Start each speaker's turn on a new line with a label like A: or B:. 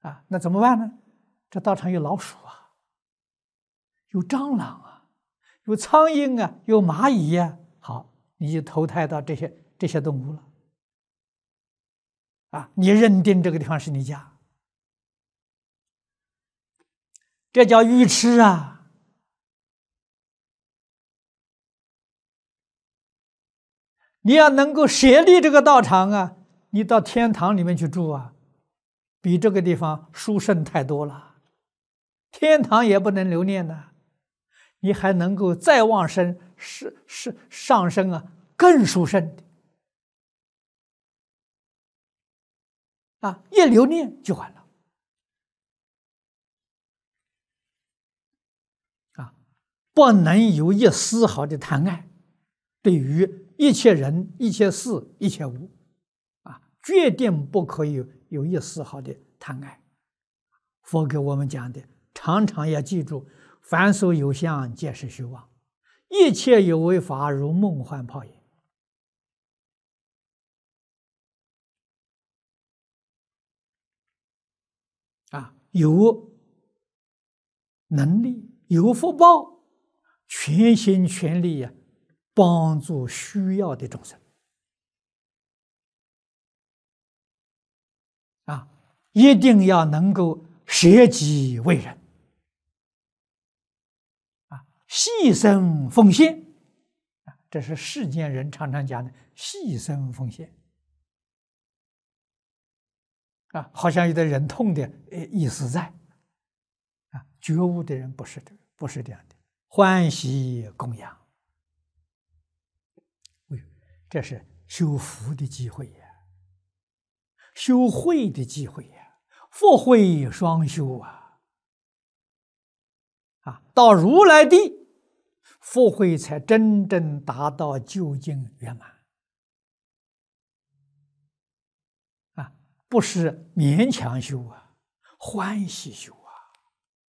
A: 那怎么办呢？这道场有老鼠啊，有蟑螂啊，有苍蝇啊，有蚂蚁呀。好，你就投胎到这些动物了。你认定这个地方是你家，这叫愚痴啊！你要能够舍立这个道场啊，你到天堂里面去住啊，比这个地方殊胜太多了。天堂也不能留念呢，你还能够再往生，上升啊，更殊胜的一留念就完了不能有一丝毫的贪爱，对于一切人、一切事、一切物决定不可以有一丝毫的贪爱。佛给我们讲的，常常要记住：凡所有相，皆是虚妄；一切有为法，如梦幻泡影。有能力、有福报，全心全力帮助需要的众生一定要能够舍己为人牺牲奉献这是世间人常常讲的牺牲奉献好像有点忍痛的意思在觉悟的人不是这样的，欢喜供养，这是修福的机会呀，修慧的机会呀，福慧双修到如来地，福慧才真正达到究竟圆满不是勉强修欢喜修